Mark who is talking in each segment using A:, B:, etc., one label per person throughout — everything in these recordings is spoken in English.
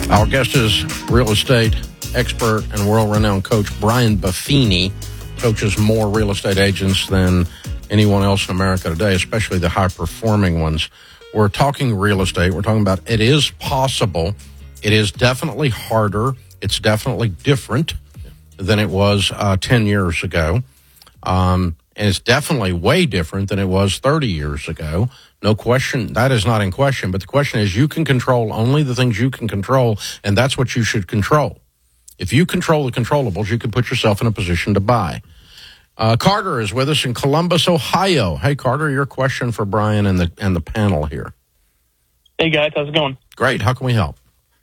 A: Our guest is real estate expert and world-renowned coach Brian Buffini. Coaches more real estate agents than anyone else in America today, especially the high-performing ones. We're talking real estate. We're talking about it is possible. It is definitely harder. It's definitely different than it was 10 years ago. And it's definitely way different than it was 30 years ago. No question. That is not in question. But the question is, you can control only the things you can control, and that's what you should control. If you control the controllables, you can put yourself in a position to buy. Carter is with us in Columbus, Ohio. Hey, Carter, your question for Brian and the panel here.
B: Hey, guys. How's it going?
A: Great. How can we help?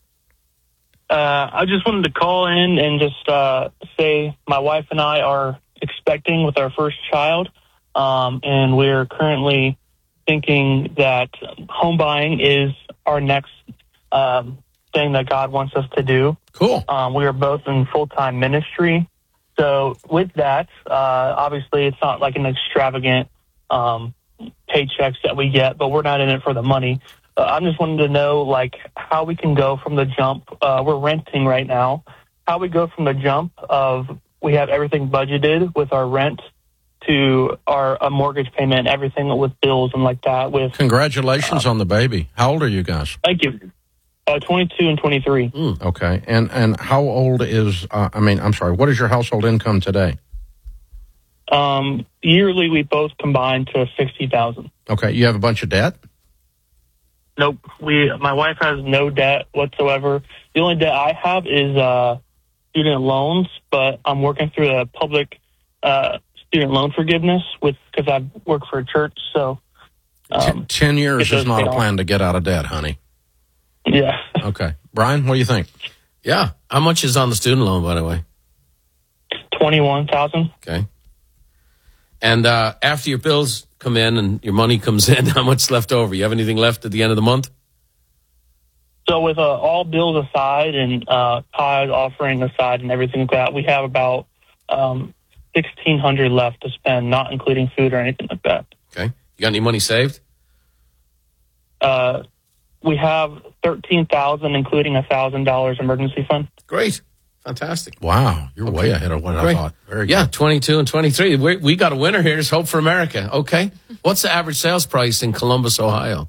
B: I just wanted to call in and just say my wife and I are expecting with our first child, and we're currently thinking that home buying is our next thing that God wants us to do.
A: Cool.
B: We are both in full-time ministry. So with that, obviously it's not like an extravagant paychecks that we get, but we're not in it for the money. I'm just wanting to know, like, how we can go from the jump. We're renting right now. How we go from the jump of we have everything budgeted with our rent to a mortgage payment, everything with bills and like that. With
A: Congratulations on the baby. How old are you guys?
B: Thank you. 22 and 23.
A: Okay. And how old is, what is your household income today?
B: Yearly, we both combine to $60,000.
A: Okay. You have a bunch of debt?
B: Nope. My wife has no debt whatsoever. The only debt I have is student loans, but I'm working through a public student loan forgiveness because I work for a church. So
A: 10 years is not a plan to get out of debt, honey.
B: Yeah.
A: Okay. Brian, what do you think?
C: Yeah. How much is on the student loan, by the way?
B: $21,000.
C: Okay. And after your bills come in and your money comes in, how much left over? You have anything left at the end of the month?
B: So with all bills aside and tithe offering aside and everything like that, we have about $1,600 left to spend, not including food or anything like that.
C: Okay. You got any money saved?
B: We have $13,000, including $1,000 emergency fund.
C: Great. Fantastic.
A: Wow. You're way ahead of what I thought. Very good.
C: 22 and 23. We got a winner here. There's hope for America. Okay. What's the average sales price in Columbus, Ohio?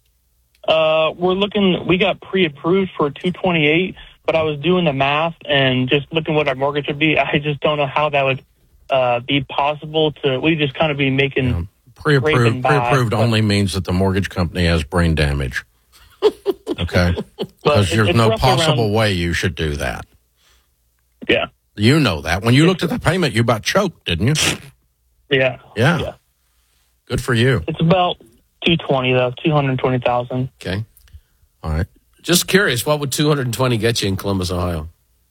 B: We got pre-approved for $228, but I was doing the math and just looking what our mortgage would be. I just don't know how that would be possible we just kind of be making
A: Pre-approved only means that the mortgage company has brain damage. Okay? Because there's no possible way you should do that.
B: Yeah.
A: You know that. When you looked at the payment, you about choked, didn't you?
B: Yeah.
A: Good for you.
B: It's about $220, though, $220,000.
C: Okay.
A: All right.
C: Just curious, what would 220 get you in Columbus, Ohio?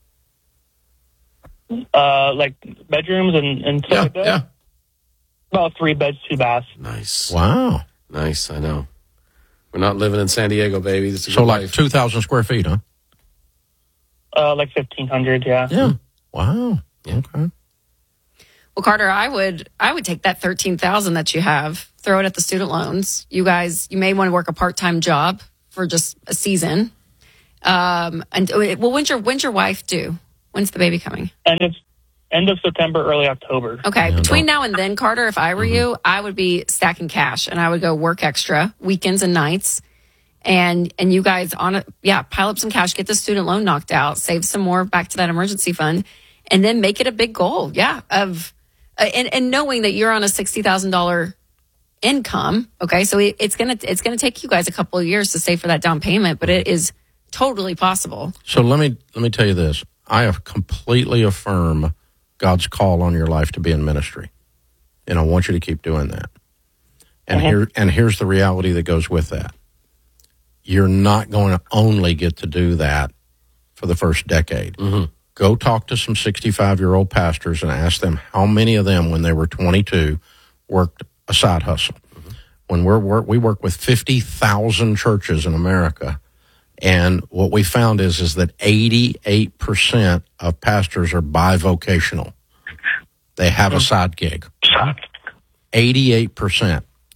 B: Like bedrooms and stuff like that?
C: Yeah.
B: About 3 beds, 2 baths.
C: Nice.
A: Wow.
C: Nice, I know. We're not living in San Diego, baby. This is
A: so like 2,000 square feet, huh?
B: Like 1,500, yeah.
A: Yeah. Wow.
C: Yeah.
A: Okay.
D: Well, Carter, I would take that $13,000 that you have, throw it at the student loans. You may want to work a part-time job for just a season. When's your wife due? When's the baby coming?
B: End of September, early October.
D: Okay. Between now and then, Carter, if I were you, I would be stacking cash and I would go work extra weekends and nights. And you guys pile up some cash, get the student loan knocked out, save some more back to that emergency fund, and then make it a big goal. Yeah. And knowing that you're on a $60,000 income. Okay. So it's going to take you guys a couple of years to save for that down payment, but it is totally possible.
A: So let me tell you this. I have completely affirm God's call on your life to be in ministry. And I want you to keep doing that. And here's the reality that goes with that. You're not going to only get to do that for the first decade.
C: Mm-hmm.
A: Go talk to some 65-year-old pastors and ask them how many of them, when they were 22, worked a side hustle. Mm-hmm. When we work with 50,000 churches in America, and what we found is that 88% of pastors are bivocational. They have a side gig. 88%.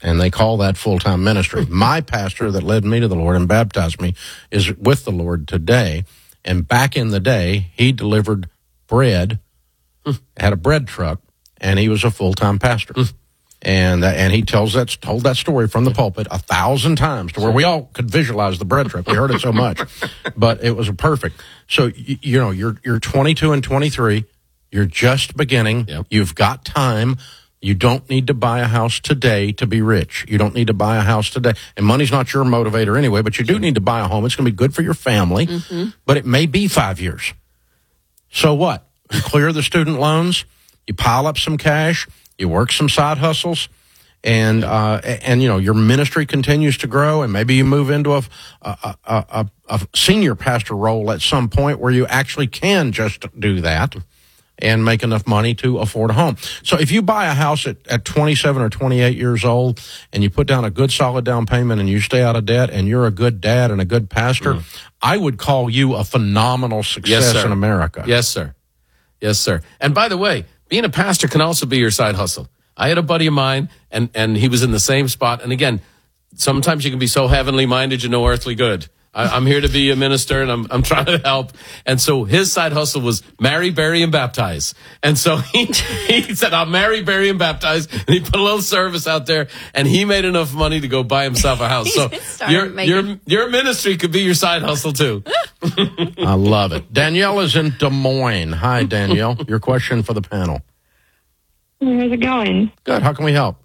A: And they call that full-time ministry. My pastor that led me to the Lord and baptized me is with the Lord today. And back in the day, he delivered bread, had a bread truck, and he was a full-time pastor. And he told that story from the pulpit 1,000 times to where we all could visualize the bread truck. We heard it so much, but it was perfect. So, you're 22 and 23. You're just beginning.
C: Yep.
A: You've got time. You don't need to buy a house today to be rich. You don't need to buy a house today. And money's not your motivator anyway, but you do need to buy a home. It's going to be good for your family, but it may be 5 years. So what? You clear the student loans, you pile up some cash, you work some side hustles, and your ministry continues to grow, and maybe you move into a senior pastor role at some point where you actually can just do that and make enough money to afford a home. So if you buy a house at 27 or 28 years old and you put down a good solid down payment and you stay out of debt and you're a good dad and a good pastor, I would call you a phenomenal success in America.
C: Yes, sir. Yes, sir. And by the way, being a pastor can also be your side hustle. I had a buddy of mine, and he was in the same spot. And again, sometimes you can be so heavenly minded, you're no earthly good. I'm here to be a minister, and I'm trying to help. And so his side hustle was marry, bury, and baptize. And so he said, I'll marry, bury, and baptize. And he put a little service out there, and he made enough money to go buy himself a house. So your ministry could be your side hustle too.
A: I love it. Danielle is in Des Moines. Hi, Danielle. Your question for the panel.
E: How's it going?
A: Good. How can we help?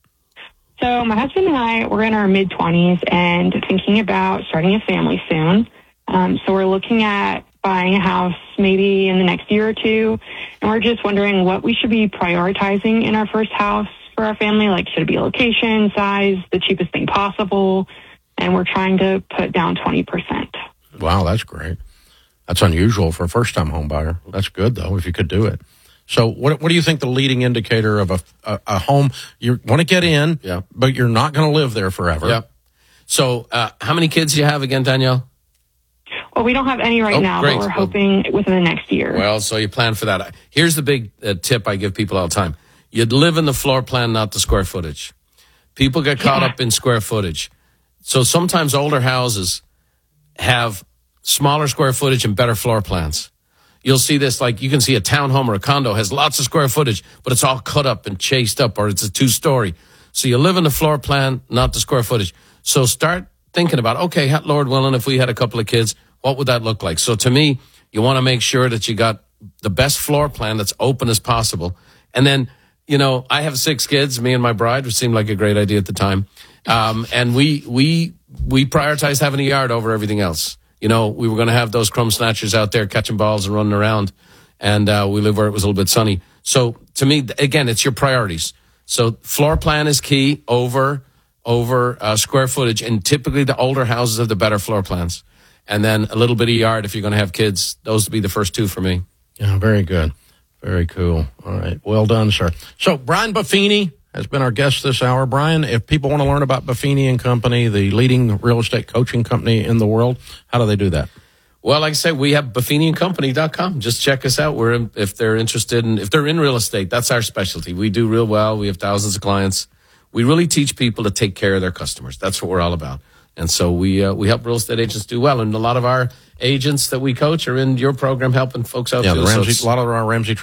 E: So my husband and I, we're in our mid-20s and thinking about starting a family soon. So we're looking at buying a house maybe in the next year or two. And we're just wondering what we should be prioritizing in our first house for our family. Like, should it be location, size, the cheapest thing possible? And we're trying to put down 20%.
A: Wow, that's great. That's unusual for a first-time home buyer. That's good, though, if you could do it. So what do you think the leading indicator of a home? You want to get in, but you're not going to live there forever.
C: Yep. So how many kids do you have again, Danielle?
E: Well, we don't have any right now,
C: great.
E: but we're hoping within the next year.
C: Well, so you plan for that. Here's the big tip I give people all the time. You'd live in the floor plan, not the square footage. People get caught up in square footage. So sometimes older houses have smaller square footage and better floor plans. You'll see this, like you can see a townhome or a condo has lots of square footage, but it's all cut up and chased up, or it's a 2-story. So you live in the floor plan, not the square footage. So start thinking about, okay, Lord willing, if we had a couple of kids, what would that look like? So to me, you want to make sure that you got the best floor plan that's open as possible. And then, I have 6 kids, me and my bride, which seemed like a great idea at the time. And we prioritize having a yard over everything else. We were going to have those crumb snatchers out there catching balls and running around, and we live where it was a little bit sunny. So to me, again, it's your priorities. So floor plan is key over square footage, and typically the older houses have the better floor plans. And then a little bit of yard if you're going to have kids. Those would be the first 2 for me.
A: Yeah, very good. Very cool. All right. Well done, sir. So Brian Buffini has been our guest this hour. Brian, if people want to learn about Buffini & Company, the leading real estate coaching company in the world, how do they do that?
C: Well, like I said, we have buffiniandcompany.com. Just check us out. If they're interested if they're in real estate, that's our specialty. We do real well. We have thousands of clients. We really teach people to take care of their customers. That's what we're all about. And so we help real estate agents do well. And a lot of our agents that we coach are in your program helping folks out too.
A: A lot of our Ramsey